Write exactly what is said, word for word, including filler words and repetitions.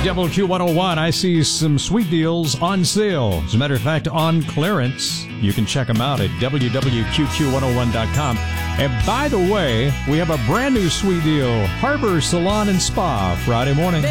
W Q one oh one, I see some sweet deals on sale. As a matter of fact, on clearance. You can check them out at w w q q one oh one dot com. And by the way, we have a brand new sweet deal, Harbor Salon and Spa, Friday morning.